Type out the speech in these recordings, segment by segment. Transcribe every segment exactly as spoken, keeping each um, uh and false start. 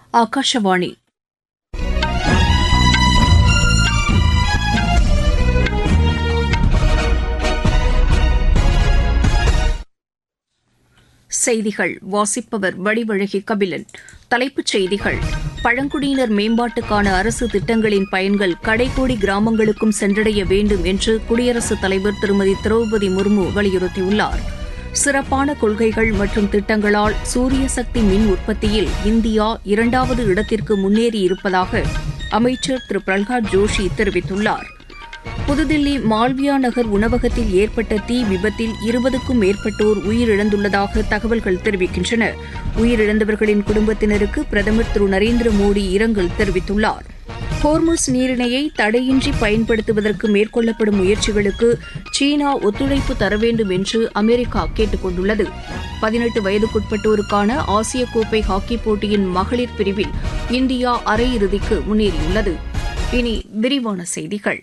ஆகாஷவாணி. செய்திகள் வாசிப்பவர் வடிவழகி கபிலன். தலைப்புச் செய்திகள்: பழங்குடியினர் மேம்பாட்டுக்கான அரசு திட்டங்களின் பயன்கள் கடைக்கோடி கிராமங்களுக்கும் சென்றடைய வேண்டும் என்று குடியரசுத் தலைவர் திருமதி திரௌபதி முர்மு வலியுறுத்தியுள்ளார். சிறப்பான கொள்கைகள் மற்றும் திட்டங்களால் சூரிய சக்தி மின் உற்பத்தியில் இந்தியா இரண்டாவது இடத்திற்கு முன்னேறியிருப்பதாக அமைச்சர் திரு பிரல்ஹாத் ஜோஷி தெரிவித்துள்ளார். புதுதில்லி மால்வியா நகர் உணவகத்தில் ஏற்பட்ட தீ விபத்தில் இருபதுக்கும் மேற்பட்டோர் உயிரிழந்துள்ளதாக தகவல்கள் தெரிவிக்கின்றன. உயிரிழந்தவர்களின் குடும்பத்தினருக்கு பிரதமர் திரு நரேந்திர மோடி இரங்கல் தெரிவித்துள்ளார். ஹோர்முஸ் நீரிணையை தடையின்றி பயன்படுத்துவதற்கு மேற்கொள்ளப்படும் முயற்சிகளுக்கு சீனா ஒத்துழைப்பு தர வேண்டும் என்று அமெரிக்கா கேட்டுக் கொண்டுள்ளது. பதினெட்டு வயதுக்குட்பட்டோருக்கான ஆசிய கோப்பை ஹாக்கிப் போட்டியின் மகளிர் பிரிவில் இந்தியா அரையிறுதிக்கு முன்னேறியுள்ளது. இனி விரிவான செய்திகள்.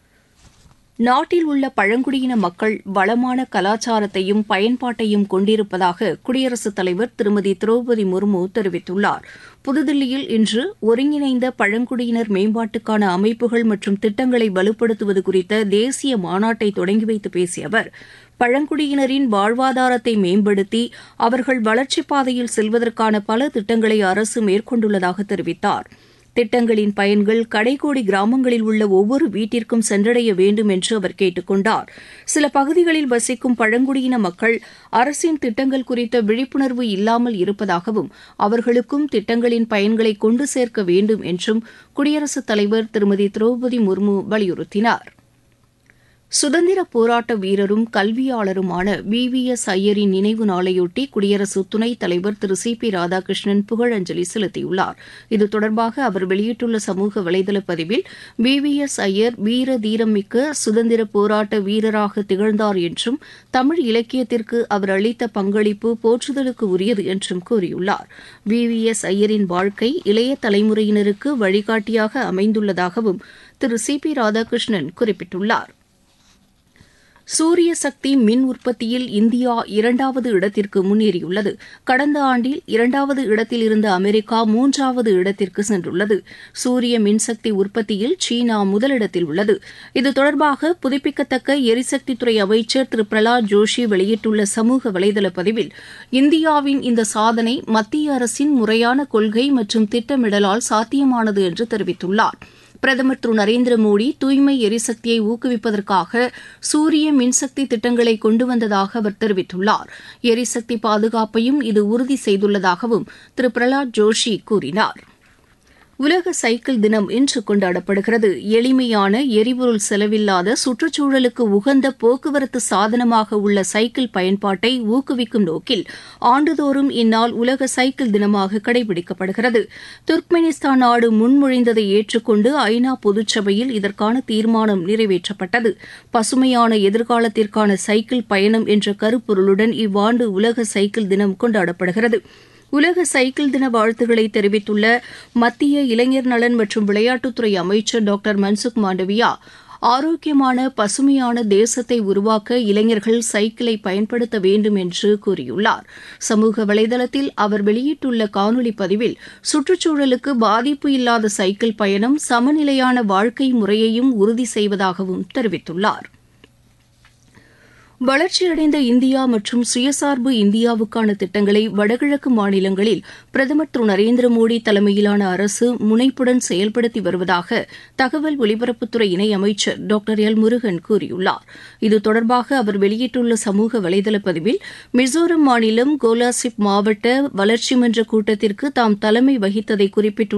நாட்டில் உள்ள பழங்குடியின மக்கள் வளமான கலாச்சாரத்தையும் பயன்பாட்டையும் கொண்டிருப்பதாக குடியரசுத் தலைவர் திருமதி திரௌபதி முர்மு தெரிவித்துள்ளார். புதுதில்லியில் இன்று ஒருங்கிணைந்த பழங்குடியினர் மேம்பாட்டுக்கான அமைப்புகள் மற்றும் திட்டங்களை வலுப்படுத்துவது குறித்த தேசிய மாநாட்டை தொடங்கி வைத்து பேசிய அவர், பழங்குடியினரின் வாழ்வாதாரத்தை மேம்படுத்தி அவர்கள் வளர்ச்சிப் பாதையில் செல்வதற்கான பல திட்டங்களை அரசு மேற்கொண்டுள்ளதாக தெரிவித்தார். திட்டங்களின் பயன்கள் கடைக்கோடி கிராமங்களில் உள்ள ஒவ்வொரு வீட்டிற்கும் சென்றடைய வேண்டும் என்று அவர் கேட்டுக் கொண்டார். சில பகுதிகளில் வசிக்கும் பழங்குடியின மக்கள் அரசின் திட்டங்கள் குறித்த விழிப்புணர்வு இல்லாமல் இருப்பதாகவும் அவர்களுக்கும் திட்டங்களின் பயன்களை கொண்டு சேர்க்க வேண்டும் என்றும் குடியரசுத் தலைவர் திருமதி திரௌபதி முர்மு வலியுறுத்தினார். சுதந்திர போராட்ட வீரரும் கல்வியாளருமான வி வி எஸ் ஐயரின் நினைவு நாளையொட்டி குடியரசு துணைத் தலைவர் திரு சி பி ராதாகிருஷ்ணன் புகழஞ்சலி செலுத்தியுள்ளார். இது தொடர்பாக அவர் வெளியிட்டுள்ள சமூக வலைதள பதிவில், வி வி எஸ் ஐயர் வீர தீரமிக்க சுதந்திர போராட்ட வீரராக திகழ்ந்தார் என்றும் தமிழ் இலக்கியத்திற்கு அவர் அளித்த பங்களிப்பு போற்றுதலுக்கு உரியது என்றும் கூறியுள்ளார். வி வி எஸ் ஐயரின் வாழ்க்கை இளைய தலைமுறையினருக்கு வழிகாட்டியாக அமைந்துள்ளதாகவும் திரு சி பி ராதாகிருஷ்ணன் குறிப்பிட்டுள்ளார். சூரிய சக்தி மின் உற்பத்தியில் இந்தியா இரண்டாவது இடத்திற்கு முன்னேறியுள்ளது. கடந்த ஆண்டில் இரண்டாவது இடத்தில் இருந்த அமெரிக்கா மூன்றாவது இடத்திற்கு சென்றுள்ளது. சூரிய மின்சக்தி உற்பத்தியில் சீனா முதலிடத்தில் உள்ளது. இது தொடர்பாக புதுப்பிக்கத்தக்க எரிசக்தித்துறை அமைச்சர் திரு பிரல்ஹாத் ஜோஷி வெளியிட்டுள்ள சமூக வலைதள பதிவில், இந்தியாவின் இந்த சாதனை மத்திய அரசின் முறையான கொள்கை மற்றும் திட்டமிடலால் சாத்தியமானது என்று தெரிவித்துள்ளார். பிரதமர் திரு நரேந்திர மோடி தூய்மை எரிசக்தியை ஊக்குவிப்பதற்காக சூரிய மின்சக்தி திட்டங்களை கொண்டு வந்ததாக அவர் தெரிவித்துள்ளார். எரிசக்தி பாதுகாப்பையும் இது உறுதி செய்துள்ளதாகவும் திரு பிரல்ஹாத் ஜோஷி கூறினார். உலக சைக்கிள் தினம் இன்று கொண்டாடப்படுகிறது. எளிமையான, எரிபொருள் செலவில்லாத, சுற்றுச்சூழலுக்கு உகந்த போக்குவரத்து சாதனமாக உள்ள சைக்கிள் பயன்பாட்டை ஊக்குவிக்கும் நோக்கில் ஆண்டுதோறும் இந்நாள் உலக சைக்கிள் தினமாக கடைபிடிக்கப்படுகிறது. துர்க்மெனிஸ்தான் நாடு முன்மொழிந்ததை ஏற்றுக்கொண்டு ஐநா பொதுச்சபையில் இதற்கான தீர்மானம் நிறைவேற்றப்பட்டது. பசுமையான எதிர்காலத்திற்கான சைக்கிள் பயணம் என்ற கருப்பொருளுடன் இவ்வாண்டு உலக சைக்கிள் தினம் கொண்டாடப்படுகிறது. உலக சைக்கிள் தின வாழ்த்துக்களை தெரிவித்துள்ள மத்திய இளைஞர் நலன் மற்றும் விளையாட்டுத்துறை அமைச்சர் டாக்டர் மன்சுக் மாண்டவியா, ஆரோக்கியமான பசுமையான தேசத்தை உருவாக்க இளைஞர்கள் சைக்கிளை பயன்படுத்த வேண்டும் என்று கூறியுள்ளார். சமூக வலைதளத்தில் அவர் வெளியிட்டுள்ள காணொலி பதிவில், சுற்றுச்சூழலுக்கு பாதிப்பு இல்லாத சைக்கிள் பயணம் சமநிலையான வாழ்க்கை முறையையும் உறுதி செய்வதாகவும் தெரிவித்துள்ளார். வளர்ச்சியடைந்த இந்தியா மற்றும் சுயசார்பு இந்தியாவுக்கான திட்டங்களை வடகிழக்கு மாநிலங்களில் பிரதமர் திரு நரேந்திர மோடி தலைமையிலான அரசு முனைப்புடன் செயல்படுத்தி வருவதாக தகவல் ஒலிபரப்புத்துறை இணையமைச்சர் டாக்டர் எல் முருகன் கூறியுள்ளார். இது தொடர்பாக அவர் வெளியிட்டுள்ள சமூக வலைதள பதிவில், மிசோரம் மாநிலம் கோலாசிப் மாவட்ட வளர்ச்சி மன்ற கூட்டத்திற்கு தாம் தலைமை வகித்ததை குறிப்பிட்டுள்ள